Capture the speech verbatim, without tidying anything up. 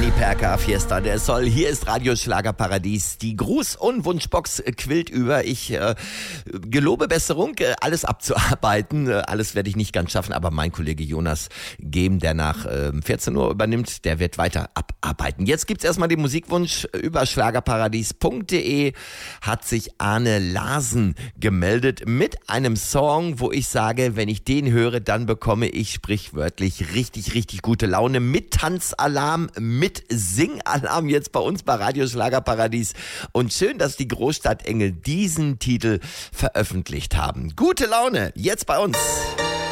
Anni Perka, Fiesta del Sol. Hier ist Radio Schlagerparadies. Die Gruß- und Wunschbox quillt über. Ich äh, gelobe Besserung, äh, alles abzuarbeiten. Äh, alles werde ich nicht ganz schaffen, aber mein Kollege Jonas Gehm, der nach äh, vierzehn Uhr übernimmt, der wird weiter abarbeiten. Jetzt gibt's erstmal den Musikwunsch. Über schlagerparadies punkt de hat sich Arne Larsen gemeldet mit einem Song, wo ich sage, wenn ich den höre, dann bekomme ich sprichwörtlich richtig, richtig gute Laune. Mit Tanzalarm, mit Singalarm jetzt bei uns bei Radio Schlagerparadies. Und schön, dass die Großstadtengel diesen Titel veröffentlicht haben. Gute Laune, jetzt bei uns.